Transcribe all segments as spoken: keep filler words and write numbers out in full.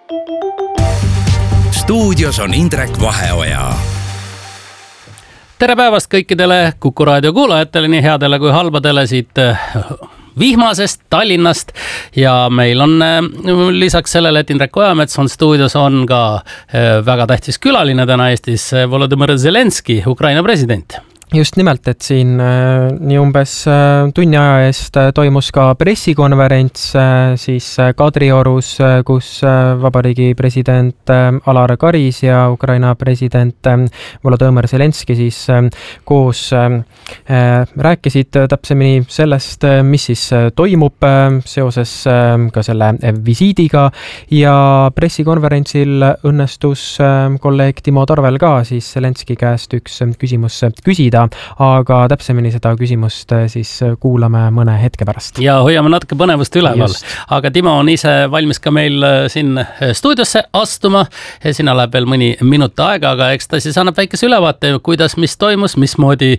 Stuudios on Indrek Vaheoja. Tere päevast kõikidele Kuku raadio kuulajatele, nii headele kui halbadele siit vihmasest Tallinnast. Ja meil on lisaks sellele, et Indrek Ojamets on stuudios, on ka väga tähtis külaline täna Eestis, Volodõmõr Zelenski, Ukraina president. Just nimelt, et siin nii umbes tunni aja eest toimus ka pressikonverents siis Kadriorus, kus vabariigi president Alar Karis ja Ukraina president Volodõmõr Zelenski siis koos rääkisid täpsemini sellest, mis siis toimub seoses ka selle visiidiga, ja pressikonverentsil õnnestus kolleeg Timo Tarvel ka siis Zelenski käest üks küsimus küsida, aga täpsemini seda küsimust siis kuulame mõne hetke pärast. Ja hoiame natuke põnevust üleval. Just. Aga Timo on ise valmis ka meil siin stuudiosse astuma. Sinna läheb veel mõni minut aega, aga eks ta siis annab väikese ülevaate, kuidas mis toimus, mismoodi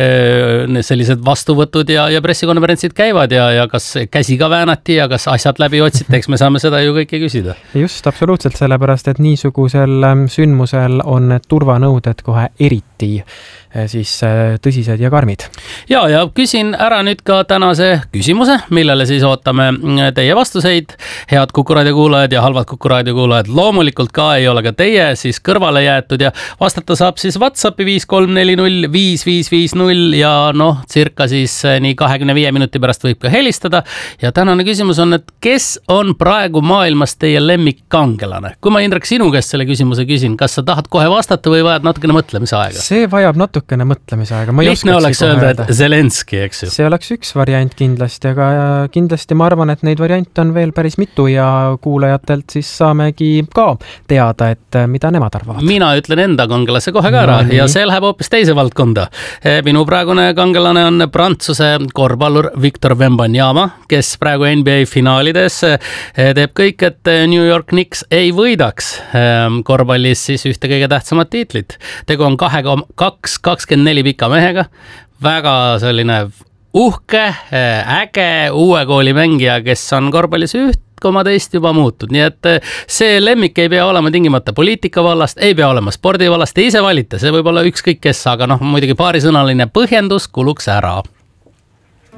sellised vastuvõtud ja, ja pressikonverentsid käivad ja, ja kas käsi ka väänati ja kas asjad läbi otsite, eks me saame seda ju kõike küsida. Just, absoluutselt, sellepärast, et niisugusel sündmusel on turvanõuded kohe eriti siis tõsised ja karmid. Ja, ja küsin ära nüüd ka tänase küsimuse, millele siis ootame teie vastuseid. Head Kuku raadio kuulajad ja halvad Kuku raadio kuulajad, loomulikult ka ei ole ka teie siis kõrvale jäetud ja vastata saab siis WhatsAppi viis kolm neli null viis viis viis null ja noh, cirka siis nii kahekümne viie minuti pärast võib ka helistada. Ja tänane küsimus on, et kes on praegu maailmas teie lemmikkangelane? Kui ma Indrek sinu käest selle küsimuse küsin, kas sa tahad kohe vastata või vajad natukene mõtlemise aega? See vajab natukene mõtlemise aega. Lihtne oleks öelda, et Zelenski, eks ju. See oleks üks variant kindlasti, aga kindlasti ma arvan, et neid variante on veel päris mitu ja kuulajatelt siis saamegi ka teada, et mida nemad arvavad. Mina ütlen enda kangelase kohe ka ära no, ja see läheb hoopis teise valdkonda. Minu praegune kangelane on Prantsuse korvpallur Victor Wembanyama, kes praegu N B A finaalides teeb kõik, et New York Knicks ei võidaks korvpallis siis ühte kõige tähtsamat tiitlit. Tegu on kaks kakskümmend neli pika mehega, väga selline uhke, äge, uue kooli mängija, kes on korvpallis üht koma teist juba muutud. Nii et see lemmik ei pea olema tingimata poliitika vallast, ei pea olema spordi vallast, ise valite, see võib olla ükskõik kes, aga noh, muidugi paarisõnaline põhjendus kuluks ära.